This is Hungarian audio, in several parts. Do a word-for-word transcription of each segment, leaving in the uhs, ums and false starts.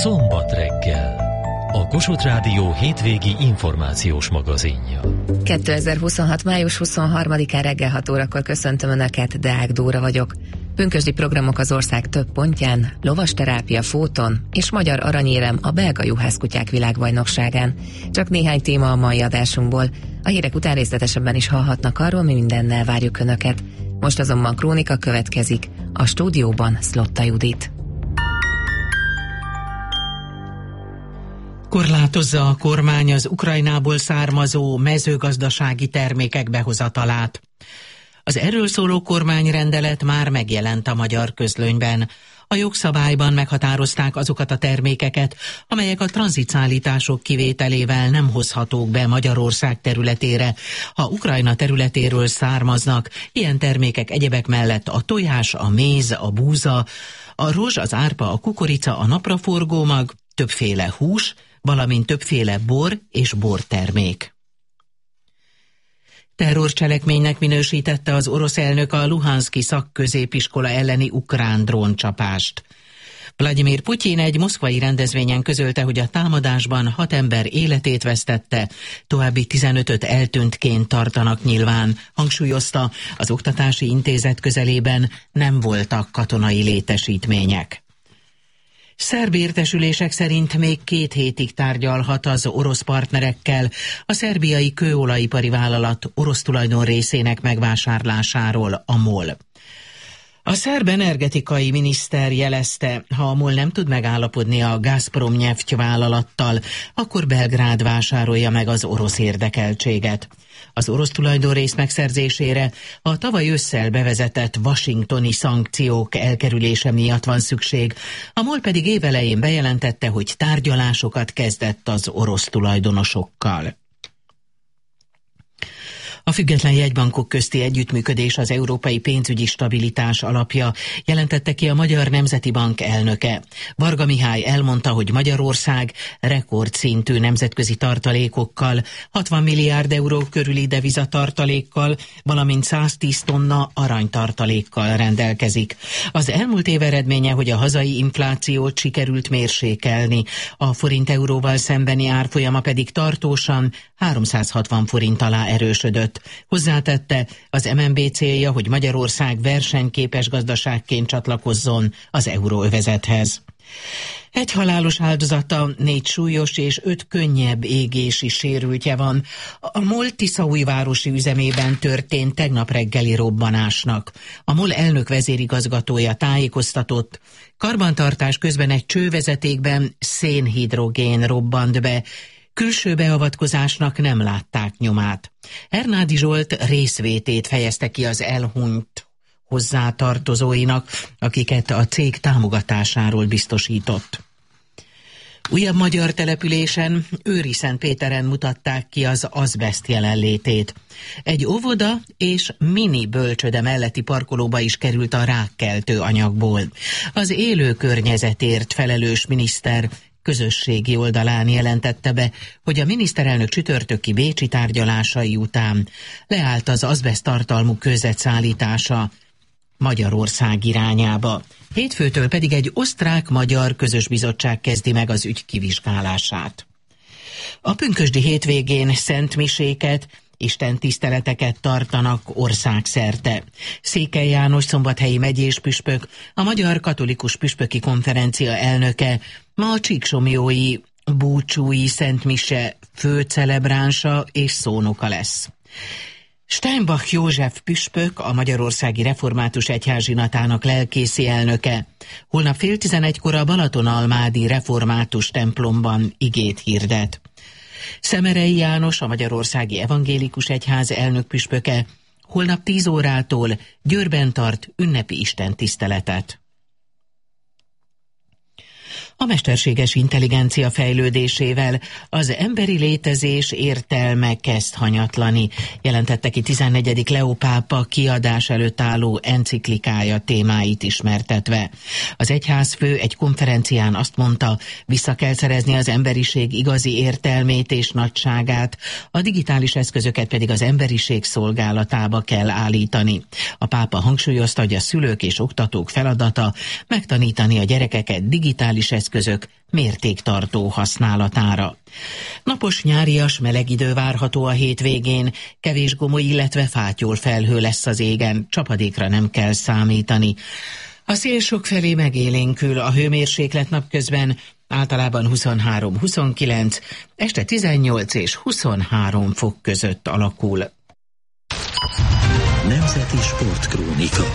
Szombat reggel. A Kossuth Rádió hétvégi információs magazinja. kétezer-huszonhat. május huszonharmadikán reggel hat órakor köszöntöm Önöket, Deák Dóra vagyok. Pünkösdi programok az ország több pontján, lovasterápia Fóton és magyar aranyérem a belga juhászkutyák világbajnokságán. Csak néhány téma a mai adásunkból. A hírek után részletesebben is hallhatnak arról, mi mindennel várjuk Önöket. Most azonban krónika következik, a stúdióban Szlotta Judit. Korlátozza a kormány az Ukrajnából származó mezőgazdasági termékek behozatalát. Az erről szóló kormányrendelet már megjelent a magyar közlönyben. A jogszabályban meghatározták azokat a termékeket, amelyek a tranzitszállítások kivételével nem hozhatók be Magyarország területére, ha Ukrajna területéről származnak. Ilyen termékek egyebek mellett a tojás, a méz, a búza, a rozs, az árpa, a kukorica, a napraforgómag, többféle hús, valamint többféle bor és bortermék. Terrorcselekménynek minősítette az orosz elnök a Luhanszki szakközépiskola elleni ukrán dróncsapást. Vladimir Putyin egy moszkvai rendezvényen közölte, hogy a támadásban hat ember életét vesztette, további tizenötöt eltűntként tartanak nyilván. Hangsúlyozta, az oktatási intézet közelében nem voltak katonai létesítmények. Szerb értesülések szerint még két hétig tárgyalhat az orosz partnerekkel a szerbiai kőolajipari vállalat orosz tulajdon részének megvásárlásáról, a MOL. A szerb energetikai miniszter jelezte, ha a MOL nem tud megállapodni a Gazprom Neft vállalattal, akkor Belgrád vásárolja meg az orosz érdekeltséget. Az orosz tulajdonrész megszerzésére a tavaly ősszel bevezetett washingtoni szankciók elkerülése miatt van szükség, a MOL pedig évelején bejelentette, hogy tárgyalásokat kezdett az orosz tulajdonosokkal. A független jegybankok közti együttműködés az európai pénzügyi stabilitás alapja, jelentette ki a Magyar Nemzeti Bank elnöke. Varga Mihály elmondta, hogy Magyarország rekordszintű nemzetközi tartalékokkal, hatvan milliárd euró körüli devizatartalékkal, valamint száztíz tonna aranytartalékkal rendelkezik. Az elmúlt év eredménye, hogy a hazai inflációt sikerült mérsékelni, a forint euróval szembeni árfolyama pedig tartósan háromszázhatvan forint alá erősödött. Hozzátette, az em en bé célja, hogy Magyarország versenyképes gazdaságként csatlakozzon az euróövezethez. Egy halálos áldozata, négy súlyos és öt könnyebb égési sérültje van. A MOL Tiszaújvárosi üzemében történt tegnap reggeli robbanásnak. A MOL elnök vezérigazgatója tájékoztatott, karbantartás közben egy csővezetékben szénhidrogén robbant be, külső beavatkozásnak nem látták nyomát. Ernádi Zsolt részvétét fejezte ki az elhunyt hozzátartozóinak, akiket a cég támogatásáról biztosított. Újabb magyar településen, Őriszentpéteren mutatták ki az azbeszt jelenlétét. Egy óvoda és mini bölcsöde melletti parkolóba is került a rákkeltő anyagból. Az élő környezetért felelős miniszter közösségi oldalán jelentette be, hogy a miniszterelnök csütörtöki bécsi tárgyalásai után leállt az azbeszt tartalmú kőzet szállítása Magyarország irányába. Hétfőtől pedig egy osztrák-magyar közös bizottság kezdi meg az ügy kivizsgálását. A pünkösdi hétvégén szentmiséket, istentiszteleteket tartanak országszerte. Székely János szombathelyi megyés püspök, a Magyar Katolikus Püspöki Konferencia elnöke ma a csíksomlyói búcsúi szentmise főcelebránsa és szónoka lesz. Steinbach József püspök, a Magyarországi Református Egyházsinatának lelkészi elnöke. Holnap fél tizenegykor a Balatonalmádi Református templomban igét hirdet. Szemerei János, a Magyarországi Evangélikus Egyház elnökpüspöke holnap tíz órától Győrben tart ünnepi istentiszteletet. A mesterséges intelligencia fejlődésével az emberi létezés értelme kezd hanyatlani, jelentette ki tizennegyedik Leó pápa kiadás előtt álló enciklikája témáit ismertetve. Az egyházfő egy konferencián azt mondta, vissza kell szerezni az emberiség igazi értelmét és nagyságát, a digitális eszközöket pedig az emberiség szolgálatába kell állítani. A pápa hangsúlyozta, hogy a szülők és oktatók feladata megtanítani a gyerekeket digitális eszközöket, eszközök mértéktartó használatára. Napos, nyárias, meleg idő várható a hétvégén, kevés gomoly, illetve fátyol felhő lesz az égen, csapadékra nem kell számítani. A szél sokfelé megélénkül, a hőmérséklet napközben általában huszonhárom-huszonkilenc, este tizennyolc és huszonhárom fok között alakul. Nemzeti Sportkrónika.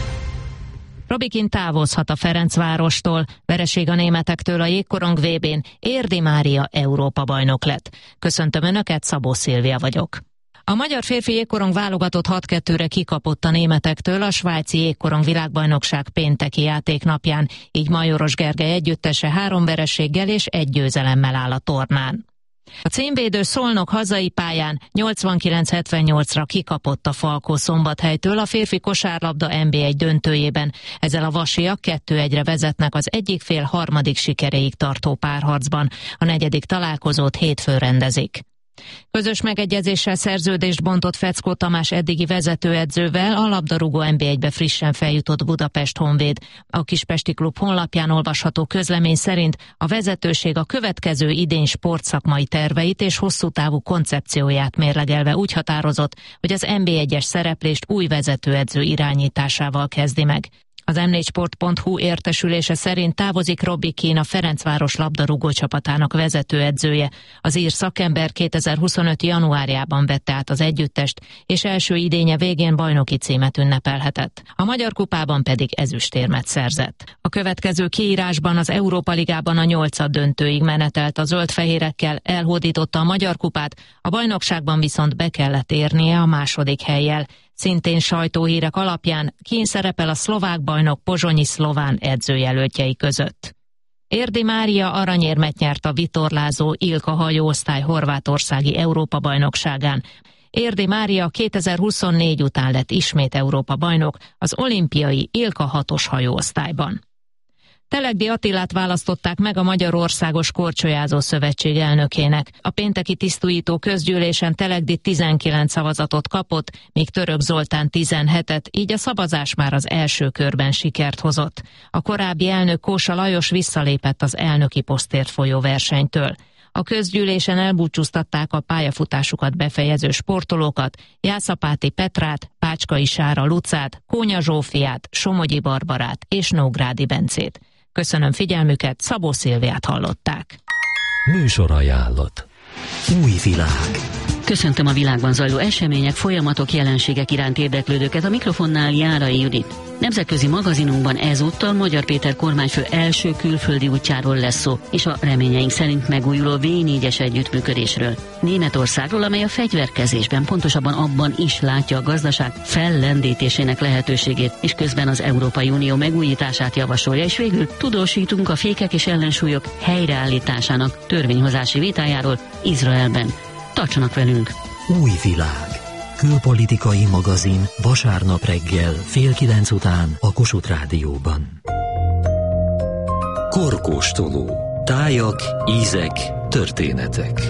Robikin távozhat a Ferencvárostól, vereség a németektől a jégkorong vé bén, Érdi Mária Európa-bajnok lett. Köszöntöm Önöket, Szabó Szilvia vagyok. A magyar férfi jégkorong válogatott hat kettőre kikapott a németektől a svájci jégkorong világbajnokság pénteki játéknapján, így Majoros Gergely együttese három vereséggel és egy győzelemmel áll a tornán. A címvédő Szolnok hazai pályán nyolcvankilenc hetvennyolcra kikapott a Falkó-Szombathelytől a férfi kosárlabda en bé egy döntőjében. Ezzel a vasiak kettő egyre vezetnek az egyik fél harmadik sikeréig tartó párharcban. A negyedik találkozót hétfőn rendezik. Közös megegyezéssel szerződést bontott Feckó Tamás eddigi vezetőedzővel a labdarúgó en bé egybe frissen feljutott Budapest Honvéd. A kispesti klub honlapján olvasható közlemény szerint a vezetőség a következő idény sportszakmai terveit és hosszú távú koncepcióját mérlegelve úgy határozott, hogy az en bé egyes szereplést új vezetőedző irányításával kezdi meg. Az em négy sport pont hu értesülése szerint távozik Robikin, a Ferencváros labdarúgó csapatának vezetőedzője. Az ír szakember kétezer-huszonöt januárjában vette át az együttest, és első idénye végén bajnoki címet ünnepelhetett. A Magyar Kupában pedig ezüstérmet szerzett. A következő kiírásban az Európa Ligában a nyolcad döntőig menetelt a zöld-fehérekkel, elhódította a Magyar Kupát, a bajnokságban viszont be kellett érnie a második hellyel. Szintén sajtóhírek alapján kín szerepel a szlovák bajnok Pozsonyi Szlován edzőjelöltjei között. Érdi Mária aranyérmet nyert a vitorlázó Ilka hajóosztály horvátországi Európa-bajnokságán. Érdi Mária kétezer-huszonnégy után lett ismét Európa-bajnok az olimpiai Ilka hatos hajóosztályban. Telegdi Attilát választották meg a Magyarországos Korcsolyázó Szövetség elnökének. A pénteki tisztújító közgyűlésen Telegdi tizenkilenc szavazatot kapott, míg Török Zoltán tizenhetet, így a szavazás már az első körben sikert hozott. A korábbi elnök Kósa Lajos visszalépett az elnöki posztért folyó versenytől. A közgyűlésen elbúcsúztatták a pályafutásukat befejező sportolókat, Jászapáti Petrát, Pácskai Sára Lucát, Kónya Zsófiát, Somogyi Barbarát és Nógrádi Bencét. Köszönöm figyelmüket, Szabó Szilviát hallották. Műsorajánlat. Új világ. Köszöntöm a világban zajló események, folyamatok, jelenségek iránt érdeklődőket, a mikrofonnál Járai Judit. Nemzetközi magazinunkban ezúttal Magyar Péter kormányfő első külföldi útjáról lesz szó, és a reményeink szerint megújuló vé négyes együttműködésről. Németországról, amely a fegyverkezésben, pontosabban abban is látja a gazdaság fellendítésének lehetőségét, és közben az Európai Unió megújítását javasolja, és végül tudósítunk a fékek és ellensúlyok helyreállításának törvényhozási vitájáról Izraelben. Tartsanak velünk! Új világ. Külpolitikai magazin vasárnap reggel fél kilenc után a Kossuth Rádióban. Korkóstoló. Tájak, ízek, történetek.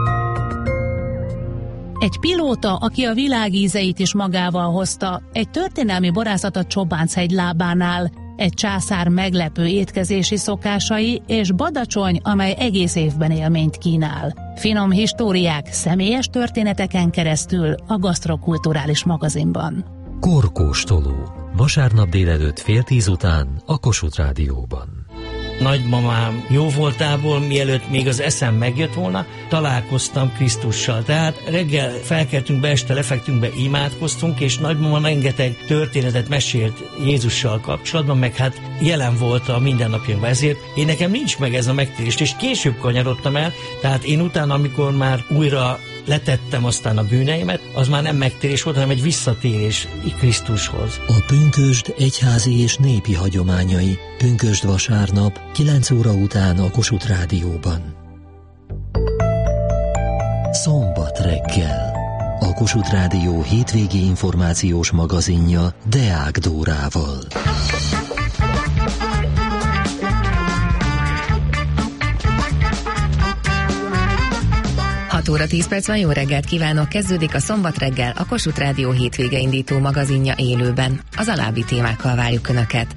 Egy pilóta, aki a világ ízeit is magával hozta, egy történelmi borászat a Csobánchegy lábánál, egy császár meglepő étkezési szokásai és Badacsony, amely egész évben élményt kínál. Finom históriák személyes történeteken keresztül a Gasztrokulturális magazinban. Korkóstoló. Vasárnap délelőtt fél tíz után a Kossuth Rádióban. Nagymamám jó voltából, mielőtt még az eszem megjött volna, találkoztam Krisztussal. Tehát reggel felkeltünk be, este lefektünk be, imádkoztunk, és nagymama rengeteg történetet mesélt Jézussal kapcsolatban, meg hát jelen volt a mindennapjainkban. Ezért én nekem nincs meg ez a megtérés, és később kanyarodtam el, tehát én utána, amikor már újra letettem aztán a bűneimet, az már nem megtérés volt, hanem egy visszatérés Krisztushoz. A pünkösd egyházi és népi hagyományai. Pünkösd vasárnap kilenc óra után a Kossuth Rádióban. Szombat reggel. A Kossuth Rádió hétvégi információs magazinja Deák Dórával. hat óra tíz perc van, jó reggelt kívánok! Kezdődik a Szombat reggel, a Kossuth Rádió hétvége indító magazinja élőben. Az alábbi témákkal várjuk Önöket.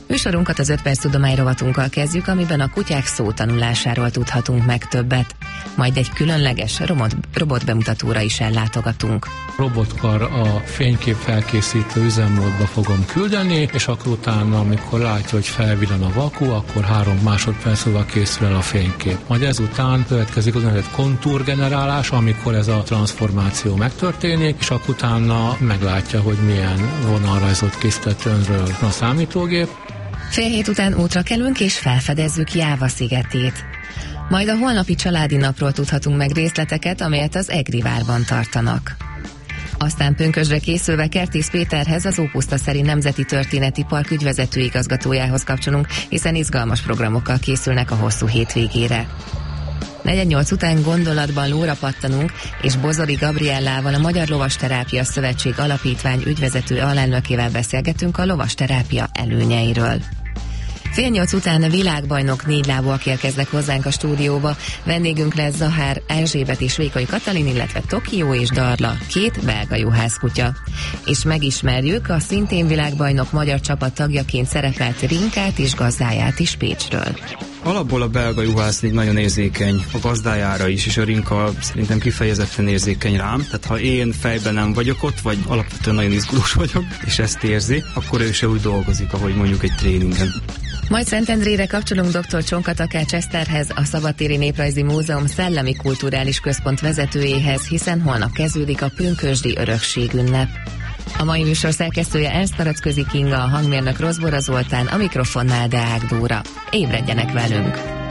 Műsorunkat az öt perc tudomány rovatunkkal kezdjük, amiben a kutyák szótanulásáról tudhatunk meg többet. Majd egy különleges robot, robot bemutatóra is ellátogatunk. Robotkar a fénykép felkészítő üzemmódba fogom küldeni, és akkor utána, amikor látja, hogy felvillan a vaku, akkor három másodperc múlva készül el a fénykép. Majd ezután következik az úgynevezett kontúrgenerálás, amikor ez a transformáció megtörténik, és akkor utána meglátja, hogy milyen vonalrajzot készített önről a számítógép. Fél hét után útra kelünk és felfedezzük Jáva szigetét. Majd a holnapi családi napról tudhatunk meg részleteket, amelyet az Egrivárban tartanak. Aztán pünkösdre készülve Kertész Péterhez, az Ópusztaszeri Nemzeti Történeti Park ügyvezető igazgatójához kapcsolunk, hiszen izgalmas programokkal készülnek a hosszú hétvégére. negyvennyolc után gondolatban lóra pattanunk, és Bozori Gabriellával, a Magyar Lovasterápia Szövetség Alapítvány ügyvezető alelnökével beszélgetünk a lovasterápia előnyeiről. Fél nyolc után a világbajnok négylábúak érkeznek hozzánk a stúdióba. Vendégünk lesz Zahár Erzsébet és Vékony Katalin, illetve Tokió és Darla, két belga juhászkutya. És megismerjük a szintén világbajnok magyar csapat tagjaként szerepelt Rinkát és gazdáját is Pécsről. Alapból a belga juhász így nagyon érzékeny a gazdájára is, és a Rinka szerintem kifejezetten érzékeny rám. Tehát ha én fejben nem vagyok ott, vagy alapvetően nagyon izgulós vagyok, és ezt érzi, akkor ő se úgy dolgozik, ahogy mondjuk egy tréningen. Majd Szentendrére kapcsolunk dr. Csonka Takács Eszterhez, a Szabadtéri Néprajzi Múzeum Szellemi Kulturális Központ vezetőjéhez, hiszen holnap kezdődik a pünkösdi örökségünnep. A mai műsor szerkesztője Ernst Naracközi Kinga, a hangmérnök Rozbora Zoltán, a mikrofonnál Deák Dóra. Ébredjenek velünk!